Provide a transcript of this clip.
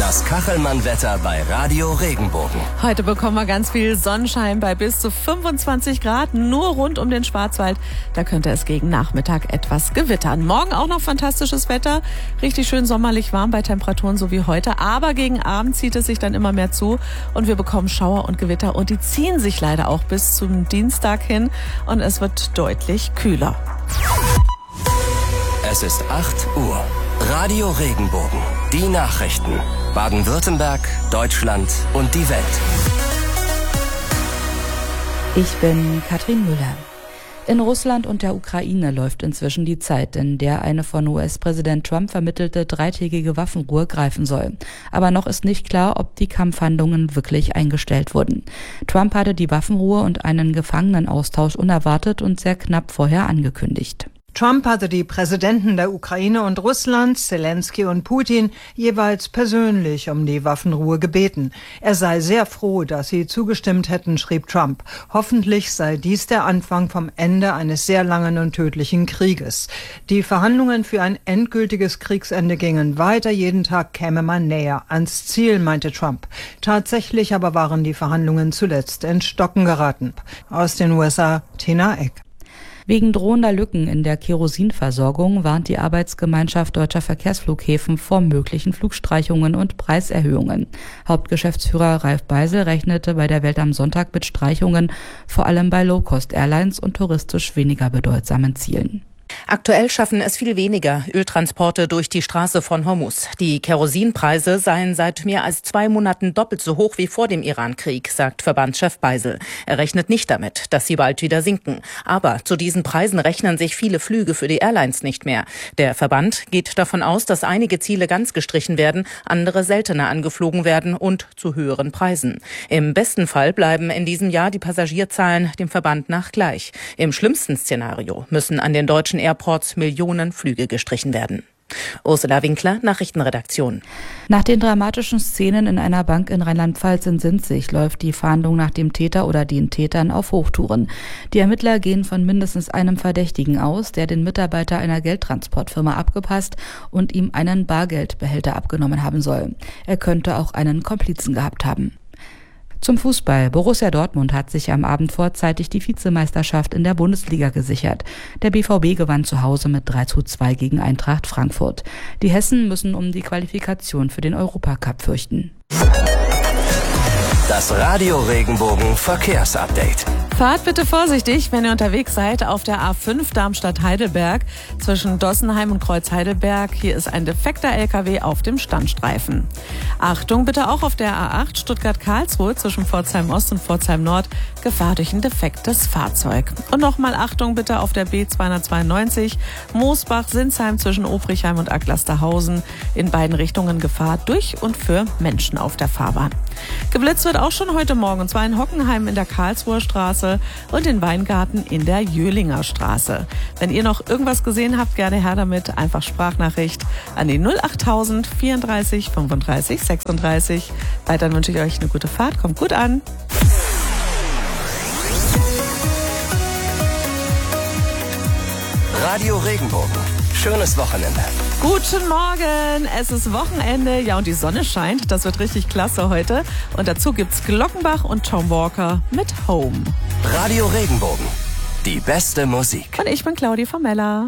Das Kachelmann-Wetter bei Radio Regenbogen. Heute bekommen wir ganz viel Sonnenschein bei bis zu 25 Grad, nur rund um den Schwarzwald. Da könnte es gegen Nachmittag etwas gewittern. Morgen auch noch fantastisches Wetter, richtig schön sommerlich warm bei Temperaturen so wie heute. Aber gegen Abend zieht es sich dann immer mehr zu und wir bekommen Schauer und Gewitter. Und die ziehen sich leider auch bis zum Dienstag hin und es wird deutlich kühler. Es ist 8 Uhr. Radio Regenbogen. Die Nachrichten. Baden-Württemberg, Deutschland und die Welt. Ich bin Katrin Müller. In Russland und der Ukraine läuft inzwischen die Zeit, in der eine von US-Präsident Trump vermittelte dreitägige Waffenruhe greifen soll. Aber noch ist nicht klar, ob die Kampfhandlungen wirklich eingestellt wurden. Trump hatte die Waffenruhe und einen Gefangenenaustausch unerwartet und sehr knapp vorher angekündigt. Trump hatte die Präsidenten der Ukraine und Russlands, Zelensky und Putin, jeweils persönlich um die Waffenruhe gebeten. Er sei sehr froh, dass sie zugestimmt hätten, schrieb Trump. Hoffentlich sei dies der Anfang vom Ende eines sehr langen und tödlichen Krieges. Die Verhandlungen für ein endgültiges Kriegsende gingen weiter. Jeden Tag käme man näher ans Ziel, meinte Trump. Tatsächlich aber waren die Verhandlungen zuletzt ins Stocken geraten. Aus den USA, Tina Eck. Wegen drohender Lücken in der Kerosinversorgung warnt die Arbeitsgemeinschaft Deutscher Verkehrsflughäfen vor möglichen Flugstreichungen und Preiserhöhungen. Hauptgeschäftsführer Ralf Beisel rechnete bei der Welt am Sonntag mit Streichungen, vor allem bei Low-Cost-Airlines und touristisch weniger bedeutsamen Zielen. Aktuell schaffen es viel weniger Öltransporte durch die Straße von Hormuz. Die Kerosinpreise seien seit mehr als 2 Monaten doppelt so hoch wie vor dem Irankrieg, sagt Verbandschef Beisel. Er rechnet nicht damit, dass sie bald wieder sinken. Aber zu diesen Preisen rechnen sich viele Flüge für die Airlines nicht mehr. Der Verband geht davon aus, dass einige Ziele ganz gestrichen werden, andere seltener angeflogen werden und zu höheren Preisen. Im besten Fall bleiben in diesem Jahr die Passagierzahlen dem Verband nach gleich. Im schlimmsten Szenario müssen an den deutschen Airports Millionen Flüge gestrichen werden. Ursula Winkler, Nachrichtenredaktion. Nach den dramatischen Szenen in einer Bank in Rheinland-Pfalz in Sinzig läuft die Fahndung nach dem Täter oder den Tätern auf Hochtouren. Die Ermittler gehen von mindestens einem Verdächtigen aus, der den Mitarbeiter einer Geldtransportfirma abgepasst und ihm einen Bargeldbehälter abgenommen haben soll. Er könnte auch einen Komplizen gehabt haben. Zum Fußball. Borussia Dortmund hat sich am Abend vorzeitig die Vizemeisterschaft in der Bundesliga gesichert. Der BVB gewann zu Hause mit 3:2 gegen Eintracht Frankfurt. Die Hessen müssen um die Qualifikation für den Europacup fürchten. Das Radio Regenbogen Verkehrsupdate. Fahrt bitte vorsichtig, wenn ihr unterwegs seid auf der A5 Darmstadt-Heidelberg zwischen Dossenheim und Kreuz-Heidelberg. Hier ist ein defekter LKW auf dem Standstreifen. Achtung bitte auch auf der A8 Stuttgart-Karlsruhe zwischen Pforzheim-Ost und Pforzheim-Nord. Gefahr durch ein defektes Fahrzeug. Und nochmal Achtung bitte auf der B292 Moosbach-Sinsheim zwischen Obrichheim und Acklasterhausen. In beiden Richtungen Gefahr durch und für Menschen auf der Fahrbahn. Geblitzt wird auch schon heute Morgen, und zwar in Hockenheim in der Karlsruher Straße und in Weingarten in der Jöhlinger Straße. Wenn ihr noch irgendwas gesehen habt, gerne her damit. Einfach Sprachnachricht an die 08000 34 35 36. Weiter wünsche ich euch eine gute Fahrt. Kommt gut an. Radio Regenbogen. Schönes Wochenende. Guten Morgen, es ist Wochenende, ja, und die Sonne scheint, das wird richtig klasse heute. Und dazu gibt's Glockenbach und Tom Walker mit Home. Radio Regenbogen, die beste Musik. Und ich bin Claudia Formella.